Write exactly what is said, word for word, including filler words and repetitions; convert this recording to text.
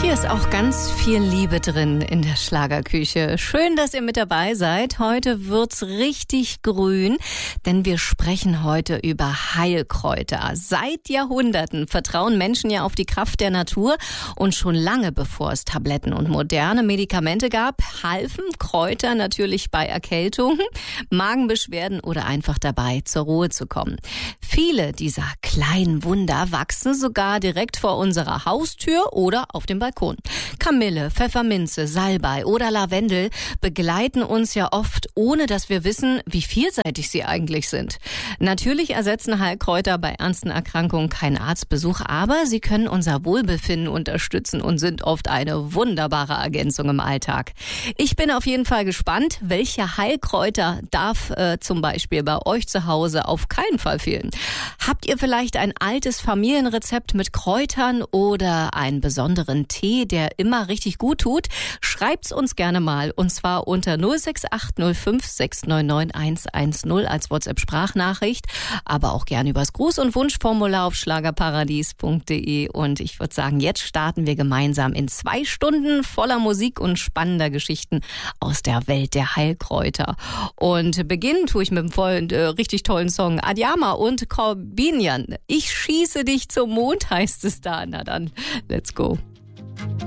Hier ist auch ganz viel Liebe drin in der Schlagerküche. Schön, dass ihr mit dabei seid. Heute wird's richtig grün, denn wir sprechen heute über Heilkräuter. Seit Jahrhunderten vertrauen Menschen ja auf die Kraft der Natur und schon lange bevor es Tabletten und moderne Medikamente gab, halfen Kräuter natürlich bei Erkältungen, Magenbeschwerden oder einfach dabei, zur Ruhe zu kommen. Viele dieser kleinen Wunder wachsen sogar direkt vor unserer Haustür oder auf dem Balkon. Kamille, Pfefferminze, Salbei oder Lavendel begleiten uns ja oft, ohne dass wir wissen, wie vielseitig sie eigentlich sind. Natürlich ersetzen Heilkräuter bei ernsten Erkrankungen keinen Arztbesuch, aber sie können unser Wohlbefinden unterstützen und sind oft eine wunderbare Ergänzung im Alltag. Ich bin auf jeden Fall gespannt, welche Heilkräuter darf äh, zum Beispiel bei euch zu Hause auf keinen Fall fehlen. Habt ihr vielleicht ein altes Familienrezept mit Kräutern oder einen besonderen Tee, der immer richtig gut tut? Schreibt's uns gerne mal, und zwar unter null sechs acht null fünf sechs neun neun eins eins null als WhatsApp-Sprachnachricht, aber auch gerne übers Gruß- und Wunschformular auf schlagerparadies punkt de. Und ich würde sagen, jetzt starten wir gemeinsam in zwei Stunden voller Musik und spannender Geschichten aus der Welt der Heilkräuter. Und beginnen tue ich mit einem vollen, äh, richtig tollen Song. Adjama und Corbinian. Ich schieße dich zum Mond, heißt es da. Na dann, let's go.